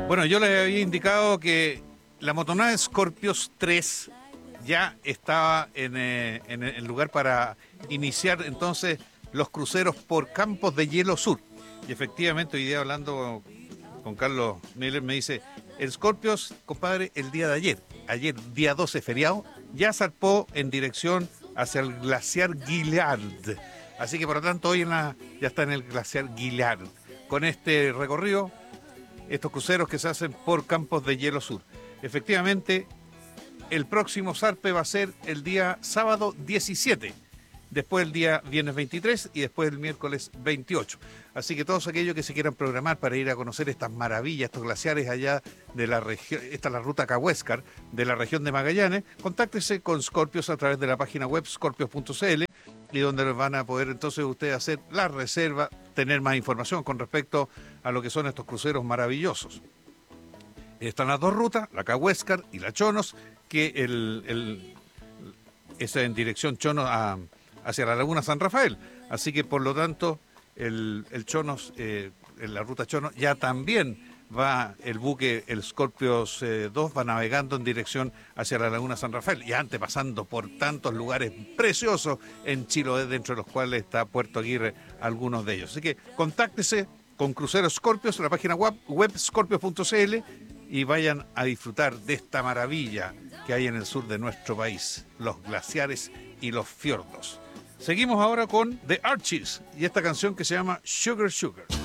Bueno, yo les había indicado que la motonave Scorpios 3 ya estaba en el lugar para iniciar entonces los cruceros por Campos de Hielo Sur. Y efectivamente, hoy día hablando con Carlos Miller me dice, el Scorpios, compadre, el día de ayer día 12 feriado, ya zarpó en dirección hacia el glaciar Gilliard. Así que por lo tanto hoy ya está en el glaciar Gilliard. Con este recorrido, estos cruceros que se hacen por Campos de Hielo Sur. Efectivamente, el próximo zarpe va a ser el día sábado 17, después el día viernes 23 y después el miércoles 28. Así que todos aquellos que se quieran programar para ir a conocer estas maravillas, estos glaciares allá de la región, esta es la ruta Cahuéscar, de la región de Magallanes, contáctese con Scorpios a través de la página web scorpios.cl y donde les van a poder entonces ustedes hacer la reserva, tener más información con respecto a lo que son estos cruceros maravillosos. Están las dos rutas, la Cahuéscar y la Chonos, que es en dirección Chonos hacia la Laguna San Rafael. Así que por lo tanto el Chonos, en la ruta Chonos, ya también va el buque, el Scorpios 2, va navegando en dirección hacia la Laguna San Rafael y antes pasando por tantos lugares preciosos en Chiloé, dentro de los cuales está Puerto Aguirre, algunos de ellos. Así que contáctese con Cruceros Scorpios en la página web scorpios.cl y vayan a disfrutar de esta maravilla que hay en el sur de nuestro país, los glaciares y los fiordos. Seguimos ahora con The Archies y esta canción que se llama Sugar Sugar.